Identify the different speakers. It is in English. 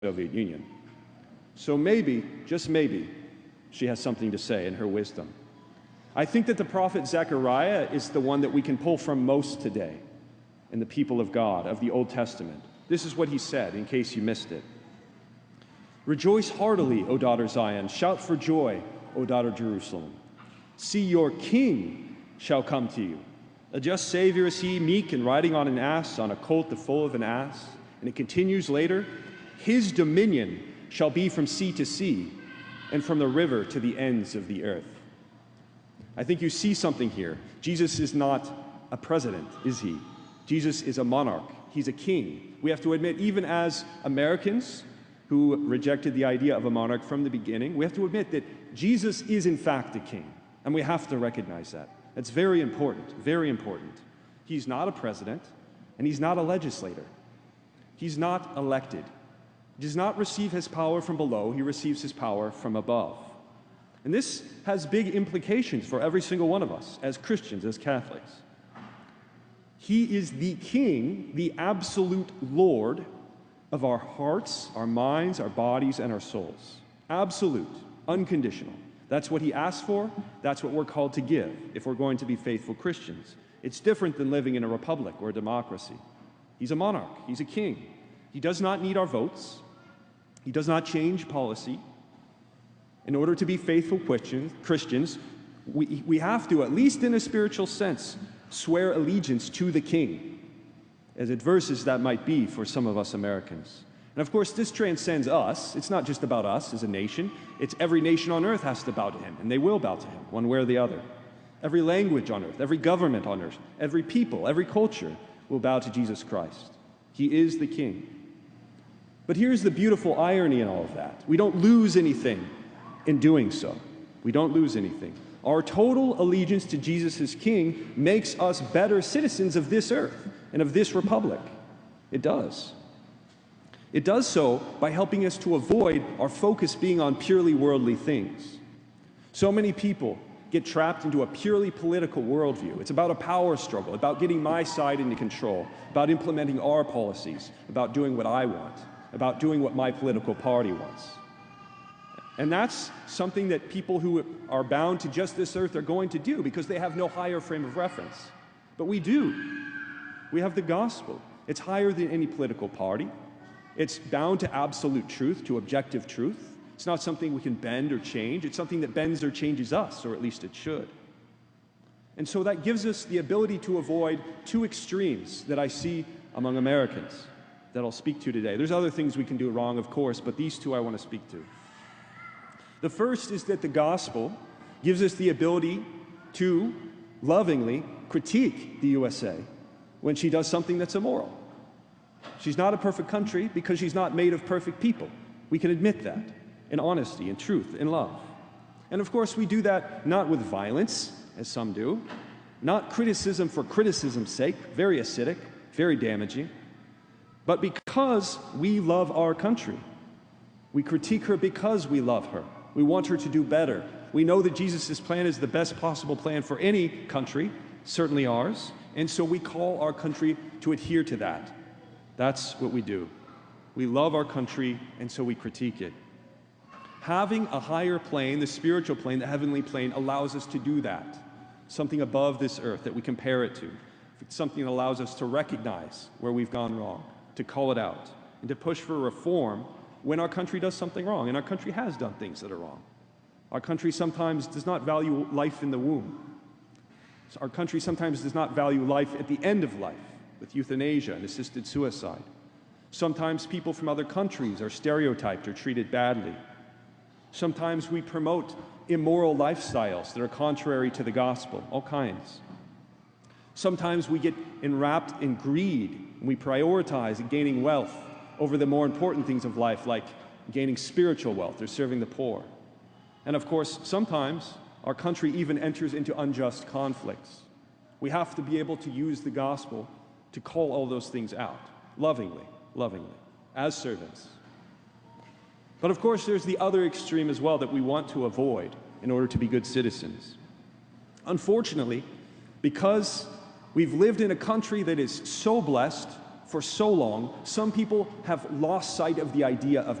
Speaker 1: Soviet Union. So maybe, just maybe, she has something to say in her wisdom. I think that the prophet Zechariah is the one that we can pull from most today in the people of God, of the Old Testament. This is what he said, in case you missed it. Rejoice heartily, O daughter Zion. Shout for joy, O daughter Jerusalem. See, your king shall come to you. A just Savior is he, meek and riding on an ass, on a colt the foal of an ass. And it continues later, his dominion shall be from sea to sea, and from the river to the ends of the earth. I think you see something here. Jesus is not a president, is he? Jesus is a monarch. He's a king. We have to admit, even as Americans who rejected the idea of a monarch from the beginning, we have to admit that Jesus is in fact a king, and we have to recognize that. That's very important, very important. He's not a president, and he's not a legislator. He's not elected. He does not receive his power from below, he receives his power from above. And this has big implications for every single one of us as Christians, as Catholics. He is the King, the absolute Lord of our hearts, our minds, our bodies, and our souls. Absolute, unconditional. That's what he asks for. That's what we're called to give if we're going to be faithful Christians. It's different than living in a republic or a democracy. He's a monarch. He's a king. He does not need our votes. He does not change policy. In order to be faithful Christians, we have to, at least in a spiritual sense, swear allegiance to the king, as adverse as that might be for some of us Americans. And of course, this transcends us. It's not just about us as a nation. It's every nation on earth has to bow to him, and they will bow to him, one way or the other. Every language on earth, every government on earth, every people, every culture will bow to Jesus Christ. He is the king. But here's the beautiful irony in all of that. We don't lose anything in doing so. We don't lose anything. Our total allegiance to Jesus as king makes us better citizens of this earth and of this republic. It does. It does so by helping us to avoid our focus being on purely worldly things. So many people get trapped into a purely political worldview. It's about a power struggle, about getting my side into control, about implementing our policies, about doing what I want, about doing what my political party wants. And that's something that people who are bound to just this earth are going to do because they have no higher frame of reference. But we do. We have the gospel. It's higher than any political party. It's bound to absolute truth, to objective truth. It's not something we can bend or change. It's something that bends or changes us, or at least it should. And so that gives us the ability to avoid two extremes that I see among Americans that I'll speak to today. There's other things we can do wrong, of course, but these two I want to speak to. The first is that the gospel gives us the ability to lovingly critique the USA when she does something that's immoral. She's not a perfect country because she's not made of perfect people. We can admit that in honesty, in truth, in love. And of course, we do that not with violence, as some do, not criticism for criticism's sake, very acidic, very damaging, but because we love our country. We critique her because we love her. We want her to do better. We know that Jesus' plan is the best possible plan for any country, certainly ours, and so we call our country to adhere to that. That's what we do. We love our country, and so we critique it. Having a higher plane, the spiritual plane, the heavenly plane, allows us to do that. Something above this earth that we compare it to. It's something that allows us to recognize where we've gone wrong, to call it out, and to push for reform when our country does something wrong, and our country has done things that are wrong. Our country sometimes does not value life in the womb. Our country sometimes does not value life at the end of life, with euthanasia and assisted suicide. Sometimes people from other countries are stereotyped or treated badly. Sometimes we promote immoral lifestyles that are contrary to the gospel, all kinds. Sometimes we get enwrapped in greed, and we prioritize gaining wealth over the more important things of life, like gaining spiritual wealth or serving the poor. And of course, sometimes our country even enters into unjust conflicts. We have to be able to use the gospel to call all those things out, lovingly, as servants. But of course, there's the other extreme as well that we want to avoid in order to be good citizens. Unfortunately, because we've lived in a country that is so blessed, for so long, some people have lost sight of the idea of